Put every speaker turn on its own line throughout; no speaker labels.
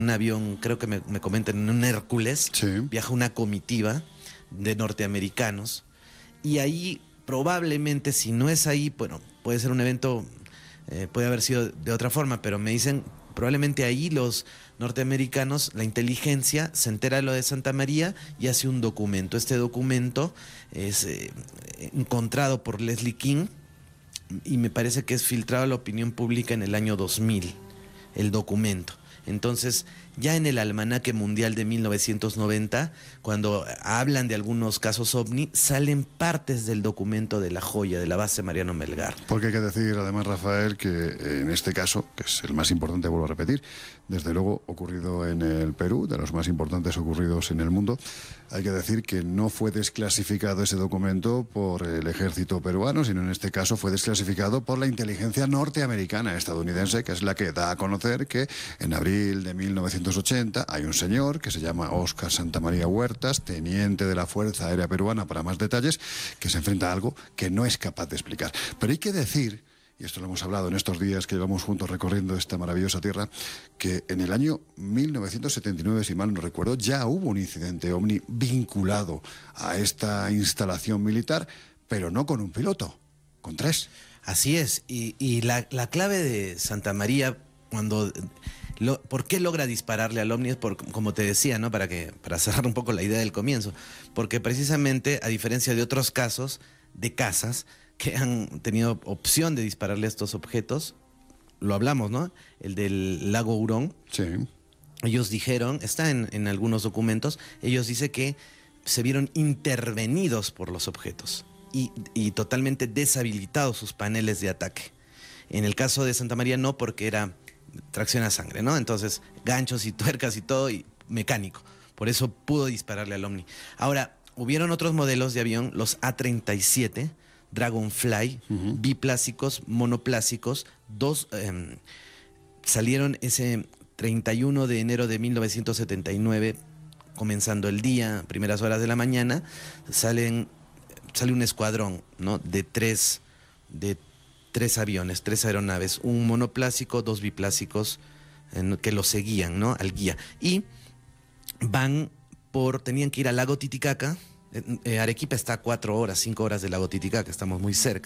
un avión, creo que me comentan, en un Hércules,
Sí.
viaja una comitiva de norteamericanos, y ahí probablemente, si no es ahí, bueno, puede ser un evento, puede haber sido de otra forma, pero me dicen, probablemente ahí los norteamericanos, la inteligencia, se entera de lo de Santa María y hace un documento. Este documento es encontrado por Leslie King, y me parece que es filtrado a la opinión pública en el año 2000, el documento. Entonces, ya en el Almanaque Mundial de 1990, cuando hablan de algunos casos OVNI, salen partes del documento de la joya, de la base Mariano Melgar.
Porque hay que decir, además, Rafael, que en este caso, que es el más importante, vuelvo a repetir, desde luego ocurrido en el Perú, de los más importantes ocurridos en el mundo, hay que decir que no fue desclasificado ese documento por el ejército peruano, sino en este caso fue desclasificado por la inteligencia norteamericana, estadounidense, que es la que da a conocer que en abril de 1980 hay un señor que se llama Óscar Santamaría Huertas, teniente de la Fuerza Aérea Peruana, para más detalles, que se enfrenta a algo que no es capaz de explicar. Pero hay que decir, y esto lo hemos hablado en estos días que llevamos juntos recorriendo esta maravillosa tierra, que en el año 1979, si mal no recuerdo, ya hubo un incidente OVNI vinculado a esta instalación militar, pero no con un piloto, con 3.
Así es, y la clave de Santa María, ¿por qué logra dispararle al OVNI? Es como te decía, ¿no? Para cerrar un poco la idea del comienzo, porque precisamente, a diferencia de otros casos de casas que han tenido opción de dispararle a estos objetos, lo hablamos, ¿no? El del lago Hurón.
Sí.
Ellos dijeron, está en algunos documentos, ellos dicen que se vieron intervenidos por los objetos y totalmente deshabilitados sus paneles de ataque. En el caso de Santa María no, porque era tracción a sangre, ¿no? Entonces, ganchos y tuercas y todo, y mecánico. Por eso pudo dispararle al OVNI. Ahora, hubieron otros modelos de avión, los A-37, Dragonfly, biplásicos, monoplásicos, salieron ese 31 de enero de 1979, comenzando el día, primeras horas de la mañana, sale un escuadrón, ¿no? de tres aviones, 3 aeronaves, un monoplásico, 2 biplásicos, que lo seguían, ¿no? Al guía. Y tenían que ir al lago Titicaca. Arequipa está a 4 horas, 5 horas del lago Titicaca, estamos muy cerca.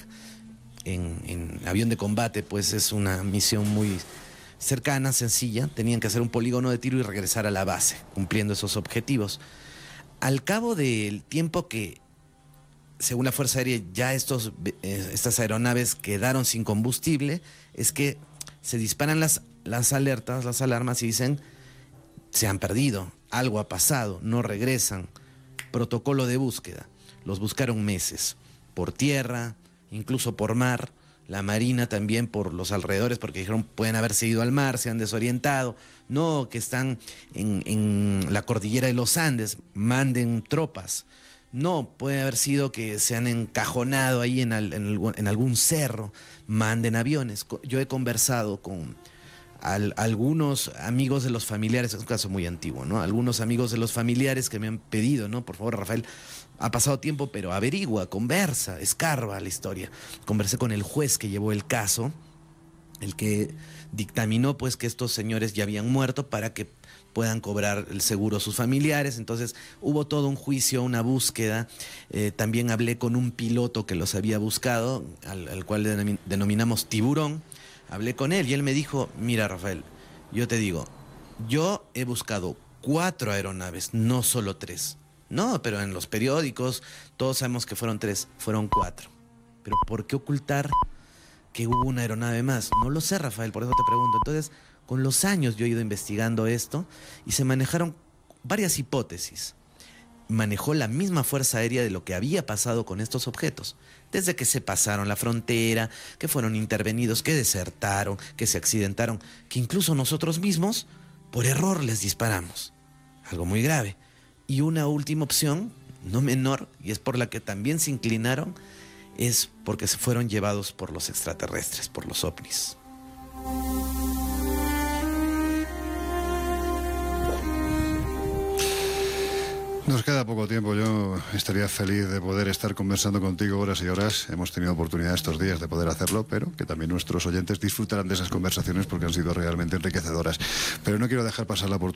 En avión de combate, pues es una misión muy cercana, sencilla. Tenían que hacer un polígono de tiro y regresar a la base, cumpliendo esos objetivos. Al cabo del tiempo que, según la Fuerza Aérea, ya estas aeronaves quedaron sin combustible, es que se disparan las alertas, las alarmas, y dicen, se han perdido, algo ha pasado, no regresan. Protocolo de búsqueda. Los buscaron meses, por tierra, incluso por mar, la Marina también por los alrededores, porque dijeron, pueden haberse ido al mar, se han desorientado, no, que están en la cordillera de los Andes, manden tropas. No, puede haber sido que se han encajonado ahí en algún cerro, manden aviones. Yo he conversado con algunos amigos de los familiares, es un caso muy antiguo, ¿no? Algunos amigos de los familiares que me han pedido, ¿no? Por favor, Rafael, ha pasado tiempo, pero averigua, conversa, escarba la historia. Conversé con el juez que llevó el caso, el que dictaminó pues que estos señores ya habían muerto para que puedan cobrar el seguro a sus familiares. Entonces hubo todo un juicio, una búsqueda. También hablé con un piloto que los había buscado, al cual denominamos Tiburón. Hablé con él y él me dijo, mira, Rafael, yo te digo, yo he buscado 4 aeronaves, no solo 3. No, pero en los periódicos todos sabemos que fueron 3, fueron 4. Pero ¿por qué ocultar que hubo una aeronave más? No lo sé, Rafael, por eso te pregunto. Entonces, con los años yo he ido investigando esto y se manejaron varias hipótesis. Manejó la misma Fuerza Aérea de lo que había pasado con estos objetos. Desde que se pasaron la frontera, que fueron intervenidos, que desertaron, que se accidentaron, que incluso nosotros mismos, por error, les disparamos. Algo muy grave. Y una última opción, no menor, y es por la que también se inclinaron, es porque se fueron llevados por los extraterrestres, por los ovnis.
Nos queda poco tiempo. Yo estaría feliz de poder estar conversando contigo horas y horas. Hemos tenido oportunidad estos días de poder hacerlo, pero que también nuestros oyentes disfrutarán de esas conversaciones porque han sido realmente enriquecedoras. Pero no quiero dejar pasar la oportunidad